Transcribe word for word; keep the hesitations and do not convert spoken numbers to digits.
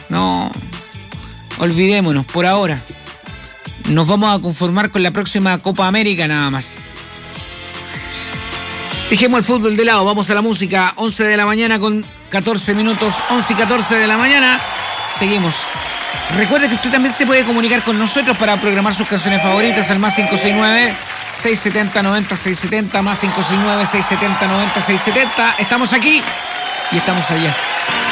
No, olvidémonos por ahora. Nos vamos a conformar con la próxima Copa América nada más. Dejemos el fútbol de lado, vamos a la música. once de la mañana con catorce minutos, once y catorce de la mañana. Seguimos. Recuerde que usted también se puede comunicar con nosotros para programar sus canciones favoritas al más cinco seis nueve, seis siete cero, nueve cero seis siete cero, más cinco seis nueve, seis siete cero, nueve cero seis siete cero. Estamos aquí y estamos allá.